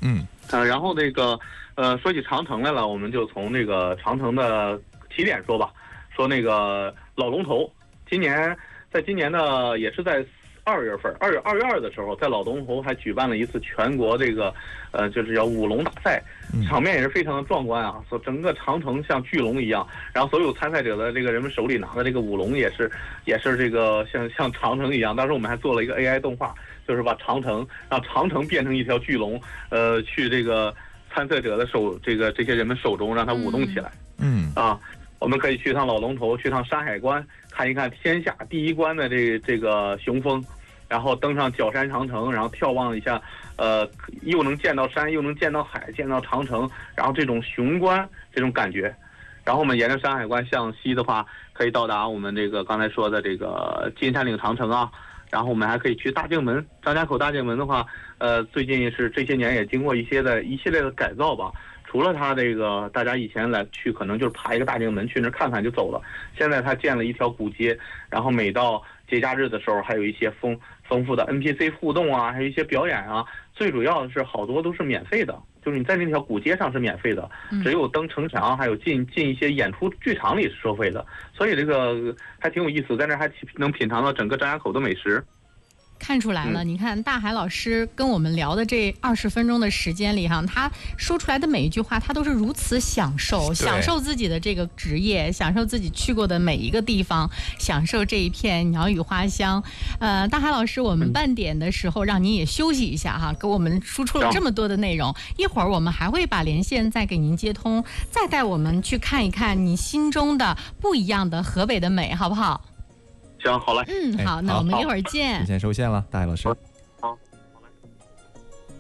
然后说起长城来了，我们就从那个长城的起点说吧。说那个老龙头，今年的也是在2月份，2月2的时候，在老龙头还举办了一次全国就是叫舞龙大赛，场面也是非常的壮观啊！整个长城像巨龙一样，然后所有参赛者的人们手里拿的这个舞龙也是像长城一样。当时我们还做了一个 AI 动画，就是把让长城变成一条巨龙，去参赛者的这些人们手中让它舞动起来。我们可以去趟老龙头，去趟山海关，看一看天下第一关的这个雄风，然后登上角山长城，然后眺望一下，又能见到山，又能见到海，见到长城，然后这种雄观这种感觉。然后我们沿着山海关向西的话，可以到达我们刚才说的金山岭长城啊。然后我们还可以去大镜门，张家口大镜门的话，最近是这些年也经过一系列的改造吧。除了它大家以前来去可能就是爬一个大镜门去那看看就走了，现在它建了一条古街，然后每到节假日的时候还有一些丰富的 NPC 互动啊，还有一些表演啊。最主要的是好多都是免费的，就是你在那条古街上是免费的，只有登城墙还有进一些演出剧场里是收费的，所以还挺有意思，在那还能品尝到整个张家口的美食。 看出来了，你看大海老师跟我们聊的这20分钟的时间里哈，他说出来的每一句话，他都是如此享受自己的这个职业，享受自己去过的每一个地方，享受这一片鸟语花香。大海老师，我们半点的时候让您也休息一下哈，给我们输出了这么多的内容，一会儿我们还会把连线再给您接通，再带我们去看一看你心中的不一样的河北的美，好不好？ 行，好嘞。 好，那我们一会儿见。 先收线了，大海老师。